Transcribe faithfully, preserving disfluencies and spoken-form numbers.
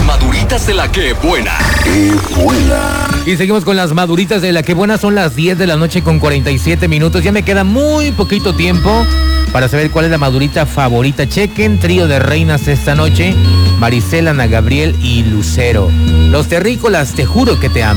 maduritas de la que buena. ¡Qué buena! Y seguimos con las maduritas de la que buena. Son las diez de la noche con cuarenta y siete minutos. Ya me queda muy poquito tiempo para saber cuál es la madurita favorita. Chequen, trío de reinas esta noche: Maricela, Ana Gabriel y Lucero. Los terrícolas, te juro que te amo.